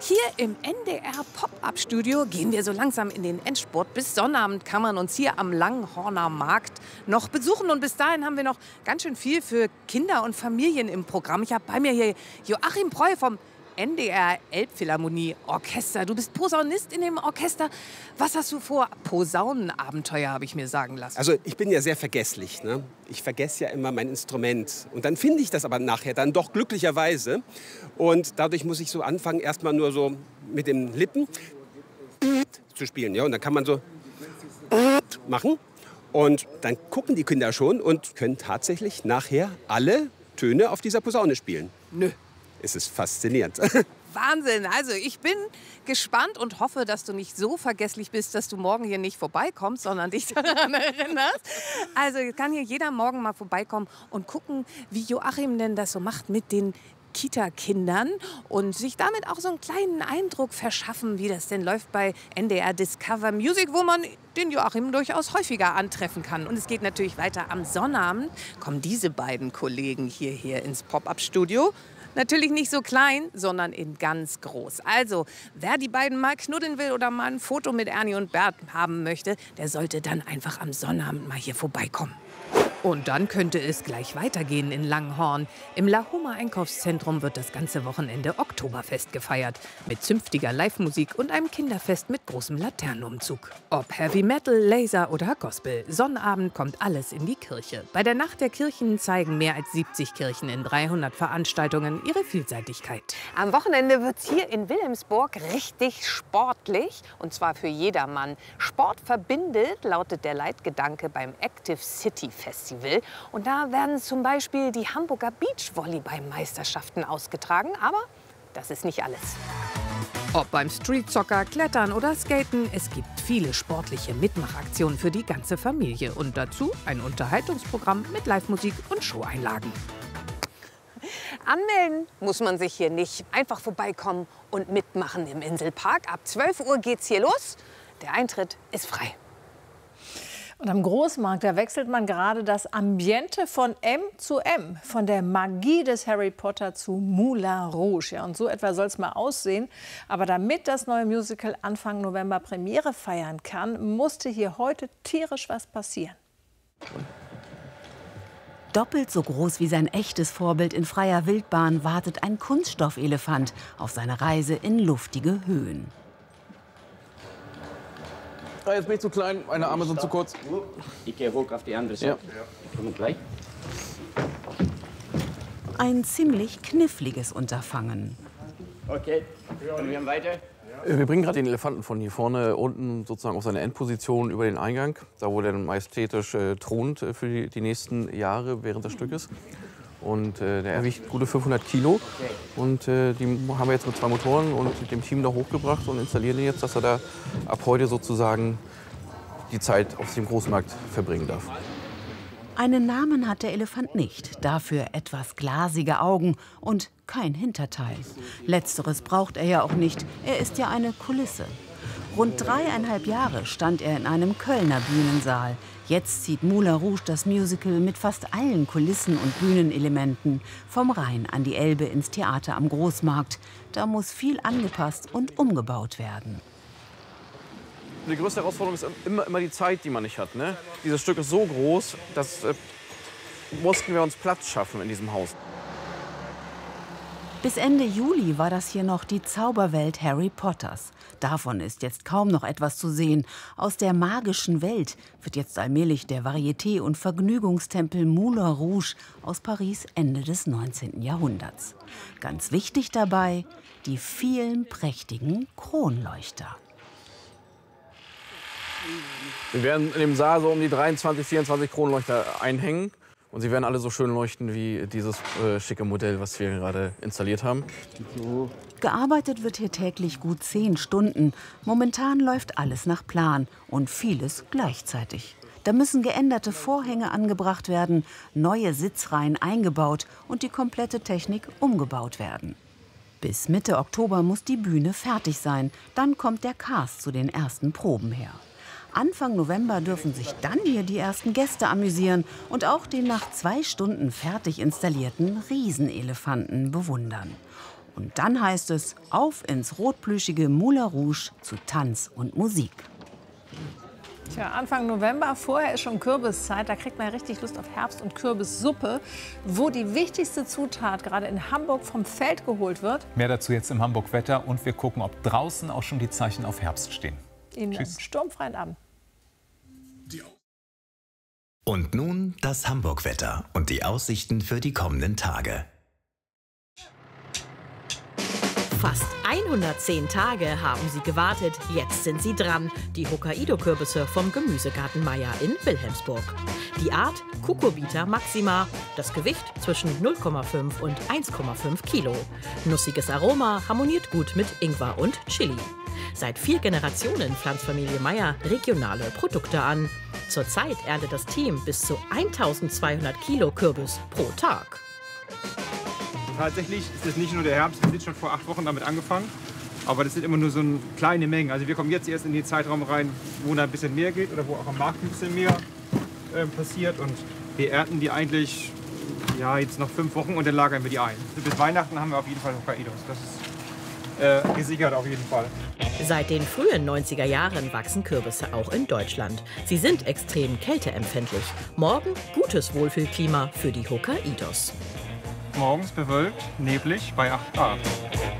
Hier im NDR Pop-Up-Studio gehen wir so langsam in den Endspurt. Bis Sonnabend kann man uns hier am Langhorner Markt noch besuchen. Und bis dahin haben wir noch ganz schön viel für Kinder und Familien im Programm. Ich habe bei mir hier Joachim Preu vom NDR Elbphilharmonie Orchester. Du bist Posaunist in dem Orchester. Was hast du vor? Posaunenabenteuer, habe ich mir sagen lassen. Also ich bin ja sehr vergesslich. Ne? Ich vergesse ja immer mein Instrument. Und dann finde ich das aber nachher dann doch glücklicherweise. Und dadurch muss ich so anfangen, erstmal nur so mit den Lippen zu spielen. Ja? Und dann kann man so machen. Und dann gucken die Kinder schon und können tatsächlich nachher alle Töne auf dieser Posaune spielen. Nö. Es ist faszinierend. Wahnsinn. Also ich bin gespannt und hoffe, dass du nicht so vergesslich bist, dass du morgen hier nicht vorbeikommst, sondern dich daran erinnerst. Also kann hier jeder morgen mal vorbeikommen und gucken, wie Joachim denn das so macht mit den Kita-Kindern und sich damit auch so einen kleinen Eindruck verschaffen, wie das denn läuft bei NDR Discover Music, wo man den Joachim durchaus häufiger antreffen kann. Und es geht natürlich weiter am Sonnabend. Kommen diese beiden Kollegen hierher ins Pop-Up-Studio. Natürlich nicht so klein, sondern in ganz groß. Also, wer die beiden mal knuddeln will oder mal ein Foto mit Ernie und Bert haben möchte, der sollte dann einfach am Sonnabend mal hier vorbeikommen. Und dann könnte es gleich weitergehen in Langhorn. Im Lahoma Einkaufszentrum wird das ganze Wochenende Oktoberfest gefeiert. Mit zünftiger Live-Musik und einem Kinderfest mit großem Laternenumzug. Ob Heavy Metal, Laser oder Gospel, Sonnabend kommt alles in die Kirche. Bei der Nacht der Kirchen zeigen mehr als 70 Kirchen in 300 Veranstaltungen ihre Vielseitigkeit. Am Wochenende wird es hier in Wilhelmsburg richtig sportlich. Und zwar für jedermann. Sport verbindet, lautet der Leitgedanke beim Active City Festival. Und da werden zum Beispiel die Hamburger Beachvolleyball-Meisterschaften ausgetragen. Aber das ist nicht alles. Ob beim Streetsocker, Klettern oder Skaten, es gibt viele sportliche Mitmachaktionen für die ganze Familie. Und dazu ein Unterhaltungsprogramm mit Live-Musik und Showeinlagen. Anmelden muss man sich hier nicht. Einfach vorbeikommen und mitmachen im Inselpark. Ab 12 Uhr geht's hier los. Der Eintritt ist frei. Und am Großmarkt, da wechselt man gerade das Ambiente von M zu M, von der Magie des Harry Potter zu Moulin Rouge. Ja, und so etwa soll es mal aussehen. Aber damit das neue Musical Anfang November Premiere feiern kann, musste hier heute tierisch was passieren. Doppelt so groß wie sein echtes Vorbild in freier Wildbahn wartet ein Kunststoffelefant auf seine Reise in luftige Höhen. Ah, jetzt bin ich zu klein, meine Arme sind zu kurz. Ich gehe hoch auf die andere Seite. Ja. Kommen gleich. Ein ziemlich kniffliges Unterfangen. Okay, wir weiter. Wir bringen gerade den Elefanten von hier vorne unten sozusagen auf seine Endposition über den Eingang, da wo der majestätisch thront für die nächsten Jahre während des Stückes. Und der wiegt gute 500 Kilo. Und die haben wir jetzt mit 2 Motoren und dem Team da hochgebracht und installieren den jetzt, dass er da ab heute sozusagen die Zeit auf dem Großmarkt verbringen darf. Einen Namen hat der Elefant nicht, dafür etwas glasige Augen und kein Hinterteil. Letzteres braucht er ja auch nicht, er ist ja eine Kulisse. Rund 3,5 Jahre stand er in einem Kölner Bühnensaal. Jetzt zieht Moulin Rouge das Musical mit fast allen Kulissen und Bühnenelementen vom Rhein an die Elbe ins Theater am Großmarkt. Da muss viel angepasst und umgebaut werden. Die größte Herausforderung ist immer die Zeit, die man nicht hat. Ne? Dieses Stück ist so groß, dass mussten wir uns Platz schaffen in diesem Haus. Bis Ende Juli war das hier noch die Zauberwelt Harry Potters. Davon ist jetzt kaum noch etwas zu sehen. Aus der magischen Welt wird jetzt allmählich der Varieté- und Vergnügungstempel Moulin Rouge aus Paris Ende des 19. Jahrhunderts. Ganz wichtig dabei, die vielen prächtigen Kronleuchter. Wir werden in dem Saal so um die 23, 24 Kronleuchter einhängen. Und sie werden alle so schön leuchten wie dieses schicke Modell, was wir gerade installiert haben. Gearbeitet wird hier täglich gut 10 Stunden. Momentan läuft alles nach Plan und vieles gleichzeitig. Da müssen geänderte Vorhänge angebracht werden, neue Sitzreihen eingebaut und die komplette Technik umgebaut werden. Bis Mitte Oktober muss die Bühne fertig sein. Dann kommt der Cast zu den ersten Proben her. Anfang November dürfen sich dann hier die ersten Gäste amüsieren und auch den nach 2 Stunden fertig installierten Riesenelefanten bewundern. Und dann heißt es, auf ins rotplüschige Moulin Rouge zu Tanz und Musik. Tja, Anfang November, vorher ist schon Kürbiszeit, da kriegt man richtig Lust auf Herbst- und Kürbissuppe, wo die wichtigste Zutat gerade in Hamburg vom Feld geholt wird. Mehr dazu jetzt im Hamburg-Wetter und wir gucken, ob draußen auch schon die Zeichen auf Herbst stehen. Ihnen einen sturmfreien Abend. Und nun das Hamburg-Wetter und die Aussichten für die kommenden Tage. Fast 110 Tage haben sie gewartet, jetzt sind sie dran. Die Hokkaido-Kürbisse vom Gemüsegarten Meier in Wilhelmsburg. Die Art Cucurbita maxima, das Gewicht zwischen 0,5 und 1,5 Kilo. Nussiges Aroma harmoniert gut mit Ingwer und Chili. Seit 4 Generationen pflanzt Familie Meier regionale Produkte an. Zurzeit erntet das Team bis zu 1200 Kilo Kürbis pro Tag. Tatsächlich ist es nicht nur der Herbst, wir sind schon vor 8 Wochen damit angefangen. Aber das sind immer nur so kleine Mengen. Also wir kommen jetzt erst in den Zeitraum rein, wo da ein bisschen mehr geht oder wo auch am Markt ein bisschen mehr passiert. Und wir ernten die eigentlich jetzt noch 5 Wochen und dann lagern wir die ein. Also bis Weihnachten haben wir auf jeden Fall Hokkaidos. Das ist gesichert auf jeden Fall. Seit den frühen 90er Jahren wachsen Kürbisse auch in Deutschland. Sie sind extrem kälteempfindlich. Morgen gutes Wohlfühlklima für die Hokkaidos. Morgens bewölkt, neblig bei 8 Grad.